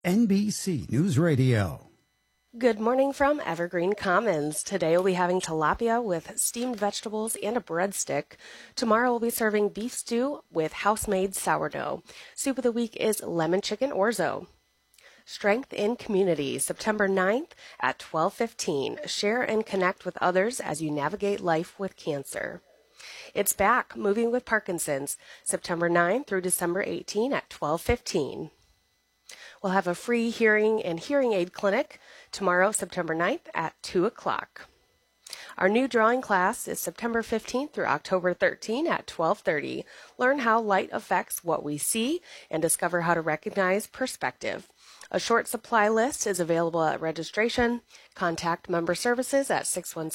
NBC News Radio. Good morning from Evergreen Commons. Today we'll be having tilapia with steamed vegetables and a breadstick. Tomorrow we'll be serving beef stew with house-made sourdough. Soup of the week is lemon chicken orzo. Strength in Community, September 9th at 12:15. Share and connect with others as you navigate life with cancer. It's back, Moving with Parkinson's, September 9th through December 18 at 12:15. We'll have a free hearing and hearing aid clinic tomorrow, September 9th at 2 o'clock. Our new drawing class is September 15th through October 13 at 12:30. Learn how light affects what we see and discover how to recognize perspective. A short supply list is available at registration. Contact member services at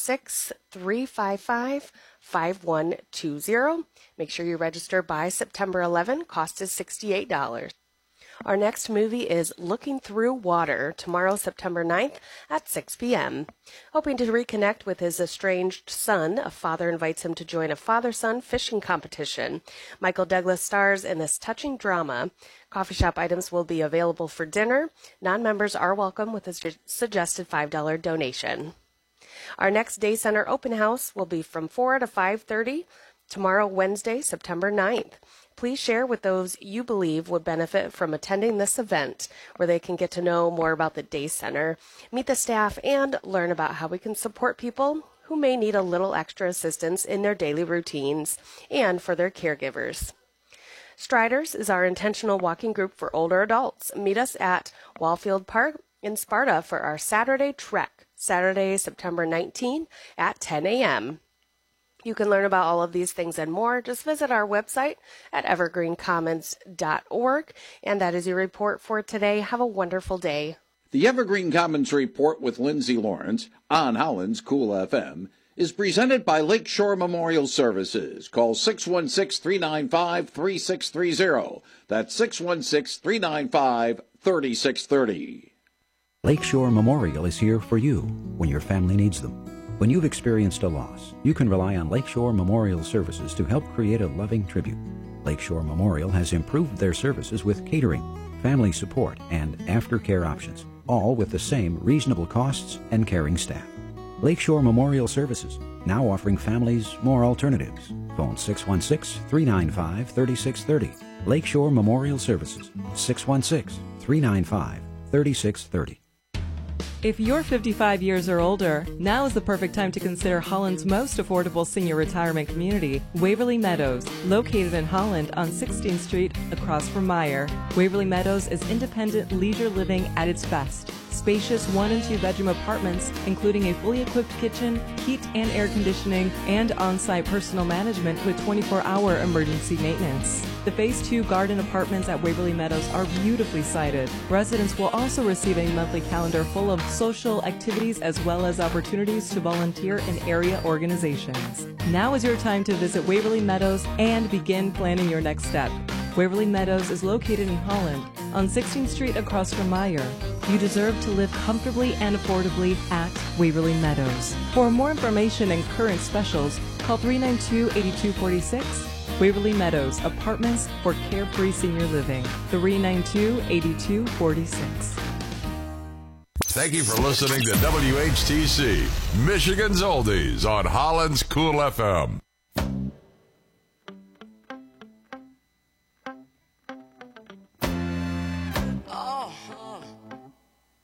616-355-5120. Make sure you register by September 11. Cost is $68. Our next movie is Looking Through Water, tomorrow, September 9th at 6 p.m. Hoping to reconnect with his estranged son, a father invites him to join a father-son fishing competition. Michael Douglas stars in this touching drama. Coffee shop items will be available for dinner. Non-members are welcome with a suggested $5 donation. Our next Day Center open house will be from 4 to 5:30 tomorrow, Wednesday, September 9th. Please share with those you believe would benefit from attending this event, where they can get to know more about the Day Center, meet the staff, and learn about how we can support people who may need a little extra assistance in their daily routines and for their caregivers. Striders is our intentional walking group for older adults. Meet us at Wallfield Park in Sparta for our Saturday trek, Saturday, September 19 at 10 a.m. You can learn about all of these things and more. Just visit our website at evergreencommons.org. And that is your report for today. Have a wonderful day. The Evergreen Commons Report with Lindsay Lawrence on Holland's Cool FM is presented by Lakeshore Memorial Services. Call 616-395-3630. That's 616-395-3630. Lakeshore Memorial is here for you when your family needs them. When you've experienced a loss, you can rely on Lakeshore Memorial Services to help create a loving tribute. Lakeshore Memorial has improved their services with catering, family support, and aftercare options, all with the same reasonable costs and caring staff. Lakeshore Memorial Services, now offering families more alternatives. Phone 616-395-3630. Lakeshore Memorial Services, 616-395-3630. If you're 55 years or older, now is the perfect time to consider Holland's most affordable senior retirement community, Waverly Meadows, located in Holland on 16th Street across from Meyer. Waverly Meadows is independent leisure living at its best. Spacious 1- and 2-bedroom apartments, including a fully equipped kitchen, heat and air conditioning, and on-site personal management with 24-hour emergency maintenance. The Phase 2 garden apartments at Waverly Meadows are beautifully sited. Residents will also receive a monthly calendar full of social activities as well as opportunities to volunteer in area organizations. Now is your time to visit Waverly Meadows and begin planning your next step. Waverly Meadows is located in Holland on 16th Street across from Meyer. You deserve to live comfortably and affordably at Waverly Meadows. For more information and current specials, call 392-8246. Waverly Meadows, apartments for carefree senior living. 392-8246. Thank you for listening to WHTC, Michigan's Oldies on Holland's Cool FM.